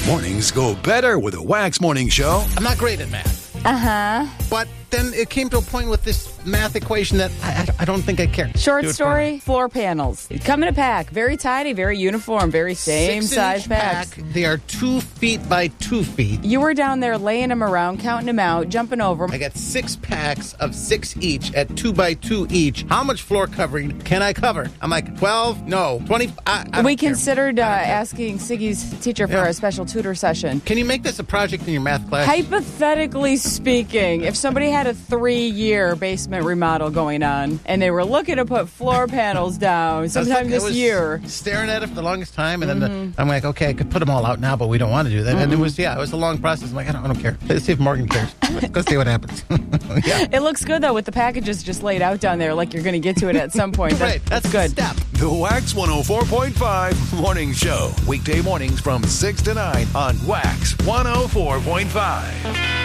Mornings go better with a Wax Morning Show. I'm not great at math. But then it came to a point with this math equation that I don't think I care. Short story, floor panels. Come in a pack. Very tidy, very uniform, very same size packs. They are 2 feet by 2 feet. You were down there laying them around, counting them out, jumping over. I got 6 packs of 6 each at 2 by 2 each. How much floor covering can I cover? I'm like, 12? No. 20? We considered asking Siggy's teacher for a special tutor session. Can you make this a project in your math class? Hypothetically speaking, if somebody had a 3-year basement remodel going on and they were looking to put floor panels down sometime this year. Staring at it for the longest time, and then I'm like, okay, I could put them all out now, but we don't want to do that. And it was a long process. I'm like, I don't care. Let's see if Morgan cares. Let's see what happens. It looks good, though, with the packages just laid out down there like you're going to get to it at some point. Right. That's good. Step. The Wax 104.5 Morning Show. Weekday mornings from 6 to 9 on Wax 104.5.